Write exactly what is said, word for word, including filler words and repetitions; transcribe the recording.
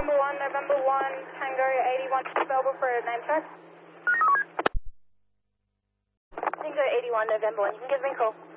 November one, November one, Tango eighty-one, available for a name check. Tango eighty-one, November one, you can give me a call.